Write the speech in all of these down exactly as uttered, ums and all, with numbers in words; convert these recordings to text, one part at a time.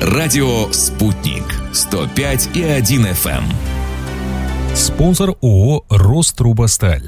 Радио «Спутник». сто пять и один эф эм. Спонсор ООО «Рострубосталь».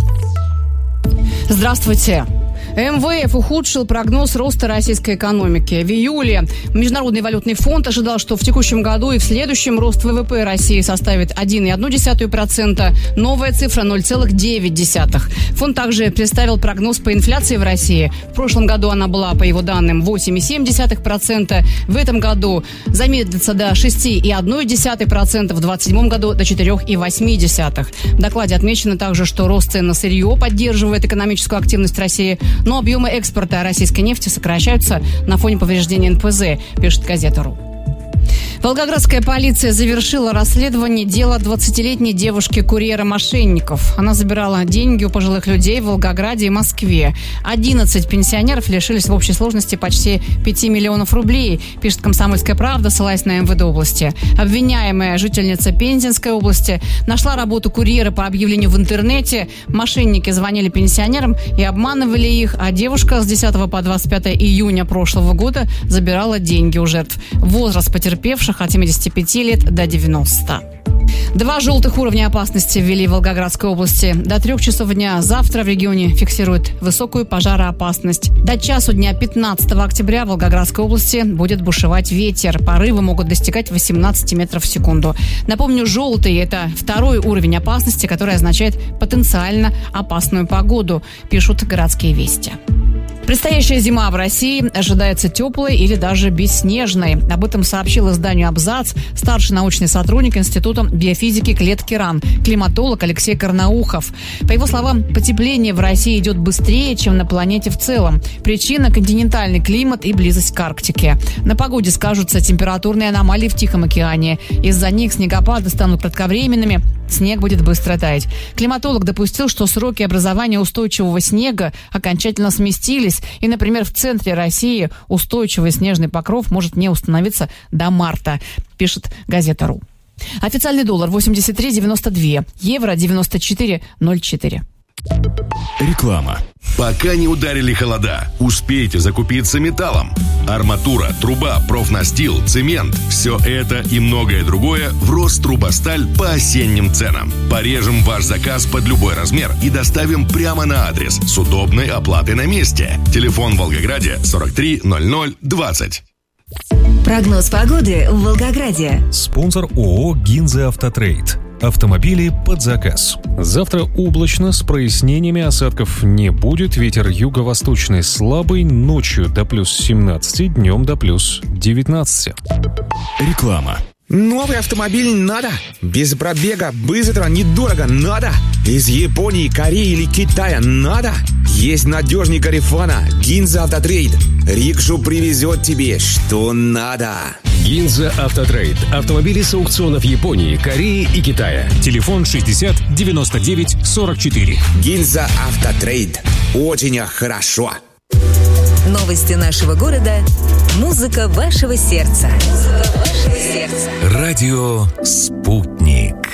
Здравствуйте. эм вэ эф ухудшил прогноз роста российской экономики. В июле Международный валютный фонд ожидал, что в текущем году и в следующем рост вэ вэ пэ России составит один целых одна десятая процента, новая цифра ноль целых девять десятых. Фонд также представил прогноз по инфляции в России. В прошлом году она была, по его данным, восемь целых семь десятых процента. В этом году замедлится до шесть целых одна десятая процента, в двадцать седьмом году до четыре целых восемь десятых. В докладе отмечено также, что рост цен на сырье поддерживает экономическую активность России, но объемы экспорта российской нефти сокращаются на фоне повреждения эн пэ зэ, пишет газета.ру. Волгоградская полиция завершила расследование дела двадцатилетней девушки-курьера мошенников. Она забирала деньги у пожилых людей в Волгограде и Москве. одиннадцать пенсионеров лишились в общей сложности почти пяти миллионов рублей, пишет «Комсомольская правда», ссылаясь на эм вэ дэ области. Обвиняемая жительница Пензенской области нашла работу курьера по объявлению в интернете. Мошенники звонили пенсионерам и обманывали их, а девушка с десятого по двадцать пятое июня прошлого года забирала деньги у жертв. Возраст потерпевших от семидесяти пяти лет до девяноста. Два желтых уровня опасности ввели в Волгоградской области. До трех часов дня завтра в регионе фиксируют высокую пожароопасность. До часу дня пятнадцатого октября в Волгоградской области будет бушевать ветер. Порывы могут достигать восемнадцати метров в секунду. Напомню, желтый – это второй уровень опасности, который означает потенциально опасную погоду, пишут городские вести. Предстоящая зима в России ожидается теплой или даже бесснежной. Об этом сообщил изданию «Абзац» старший научный сотрудник Института биофизики клетки РАН, климатолог Алексей Карнаухов. По его словам, потепление в России идет быстрее, чем на планете в целом. Причина – континентальный климат и близость к Арктике. На погоде скажутся температурные аномалии в Тихом океане. Из-за них снегопады станут кратковременными, снег будет быстро таять. Климатолог допустил, что сроки образования устойчивого снега окончательно сместились, и, например, в центре России устойчивый снежный покров может не установиться до марта, пишет газета.ру. Официальный доллар восемьдесят три девяносто два, евро девяносто четыре ноль четыре. Реклама. Пока не ударили холода, успейте закупиться металлом. Арматура, труба, профнастил, цемент – все это и многое другое в Рострубосталь по осенним ценам. Порежем ваш заказ под любой размер и доставим прямо на адрес с удобной оплатой на месте. Телефон в Волгограде сорок три ноль ноль двадцать. Прогноз погоды в Волгограде. Спонсор ООО «Гинза Автотрейд». Автомобили под заказ. Завтра облачно, с прояснениями, осадков не будет. Ветер юго-восточный слабый, ночью до плюс семнадцати, днем до плюс девятнадцати. Реклама. Новый автомобиль надо. Без пробега, быстро, недорого надо. Из Японии, Кореи или Китая надо. Есть надежный Гарифана, Гинза Автотрейд. Рикшу привезет тебе, что надо. Гинза Автотрейд. Автомобили с аукционов Японии, Кореи и Китая. Телефон шестьдесят девяносто девять сорок четыре. Гинза Автотрейд. Очень хорошо. Новости нашего города. Музыка вашего сердца. Музыка вашего сердца. Радио «Спутник».